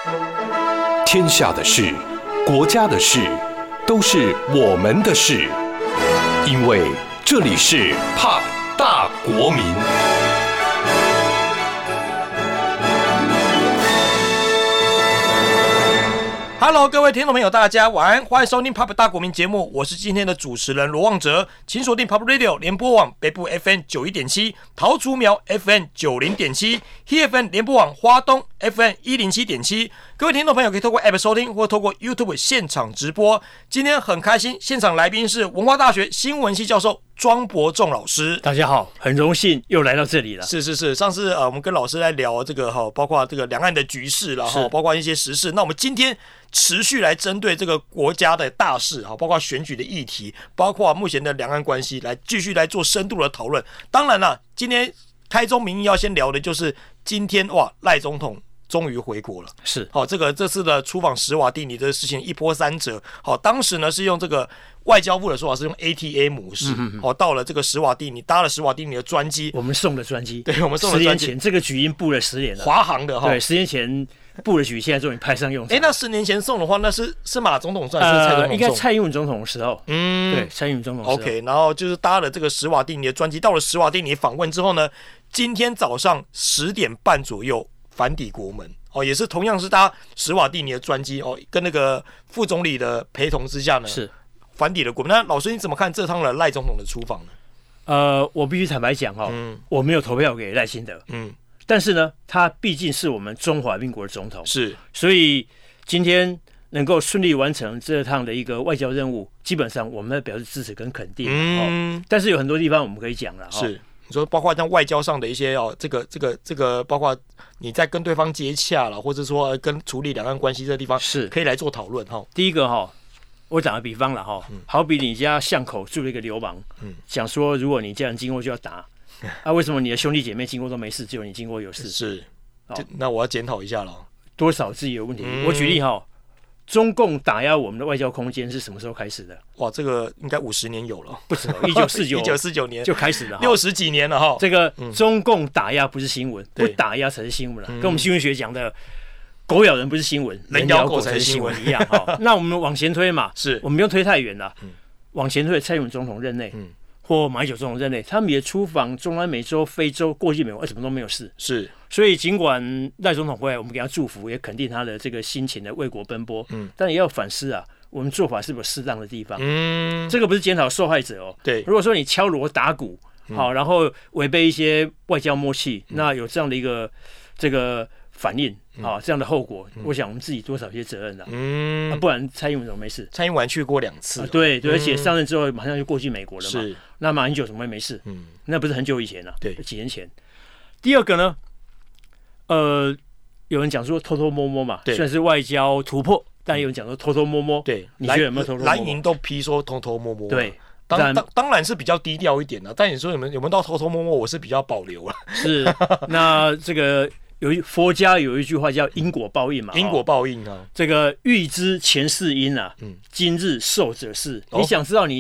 天下的事，国家的事，都是我们的事，因为这里是 POP 大国民。 Hello， 各位听众朋友，大家晚安，欢迎收听 POP 大国民节目，我是今天的主持人罗望哲，请锁定 POP Radio 联播网北部 FM 91.7、桃竹苗 FM 90.7、HeFM 联播网花东 FM 107.7。各位听众朋友可以透过 App 收听，或透过 YouTube 现场直播。今天很开心，现场来宾是文化大学新闻系教授庄伯仲老师。 大家好，很荣幸又来到这里了。 是，上次我们跟老师来聊这个包括这个两岸的局势啦，包括一些时事。那我们今天持续来针对这个国家的大事，包括选举的议题，包括目前的两岸关系，来继续来做深度的讨论。当然了，今天开宗明义要先聊的就是今天赖总统终于回国了。 是， 这次的出访史瓦蒂尼的事情一波三折。当时呢是用这个外交部的说法是用 ATA 模式，到了这个史瓦蒂尼，搭了史瓦蒂尼的专机， 我们送的专机， 对，我们送的专机。 10年前这个局已经布了10年了， 华航的对，10年前布的局现在终于派上用场。 那10年前送的话，那是马总统送还是蔡总统送？ 应该蔡英文总统的时候，对，蔡英文总统的时候。 OK， 然后就是搭了这个史瓦蒂尼的专机，到了史瓦蒂尼访问之后呢，今天早上10点半左右返抵国门。也是同样是搭史瓦蒂尼的专机跟那个副总理的陪同之下呢， 是返抵了国门。那老师你怎么看这趟的赖总统的出访呢？ 我必须坦白讲我没有投票给赖清德，但是呢，他毕竟是我们中华民国的总统， 是，所以今天能够顺利完成这趟的一个外交任务，基本上我们表示支持跟肯定。但是有很多地方我们可以讲了， 是。你说包括像外交上的一些这个，包括你在跟对方接洽了，或者说跟处理两岸关系这个地方，是可以来做讨论第一个我打个比方了好比你家巷口住了一个流氓，讲说如果你家人经过就要打，为什么你的兄弟姐妹经过都没事，只有你经过有事？ 是，那我要检讨一下了， 多少自己有问题。我举例中共打压我们的外交空间是什么时候开始的？ 这个应该50年有了， 不止1949 年就开始了 ，60几年了这个中共打压不是新闻，不打压才是新闻了。跟我们新闻学讲的狗咬人不是新闻，人咬狗才是新闻一样那我们往前推嘛，是我们不用推太远了，往前推蔡英文总统任内，或马英九总统任内，他们也出访中南美洲、非洲、过去美国，什么都没有事。 是， 所以尽管赖总统回来，我们给他祝福，也肯定他的这个辛勤的为国奔波，但也要反思我们做法是不是有适当的地方？这个不是检讨受害者对，如果说你敲锣打鼓，然后违背一些外交默契，那有这样的一个这个反应这样的后果，我想我们自己多少有些责任的。不然蔡英文怎么没事？ 蔡英文去过2次， 对，而且上任之后马上就过去美国了嘛。是，那马英九怎么会没事？那不是很久以前了，对，几年前。第二个呢，有人讲说偷偷摸摸嘛，虽然是外交突破，但有人讲说偷偷摸摸。对，你觉得有没有偷偷摸摸？ 蓝营都批说偷偷摸摸。 对， 当然是比较低调一点的，但你说有没有到偷偷摸摸？我是比较保留了。 是，那这个。佛家有一句话叫因果报应嘛， 因果报应这个欲知前世因今日受者是。你想知道你